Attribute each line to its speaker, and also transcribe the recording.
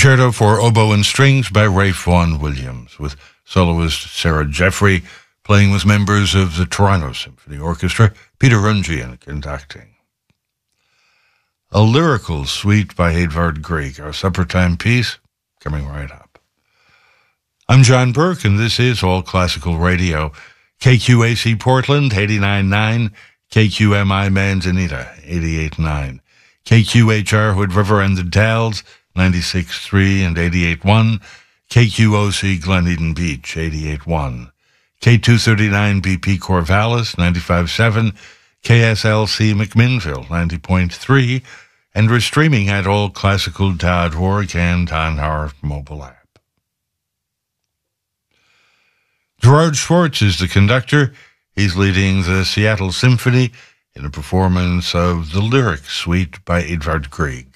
Speaker 1: Concerto for Oboe and Strings by Ralph Vaughan Williams, with soloist Sarah Jeffrey playing with members of the Toronto Symphony Orchestra, Peter Rungian conducting. A lyrical suite by Edvard Grieg, our supper-time piece, coming right up. I'm John Burke, and this is All Classical Radio. KQAC Portland, 89.9, KQMI Manzanita, 88.9, KQHR Hood River and the Dalles, 96.3 and 88.1, KQOC Glen Eden Beach, 88.1, K239 BP Corvallis, 95.7, KSLC McMinnville, 90.3, and we're streaming at allclassical.org and on our mobile app. Gerard Schwartz is the conductor. He's leading the Seattle Symphony in a performance of the Lyric Suite by Edvard Grieg.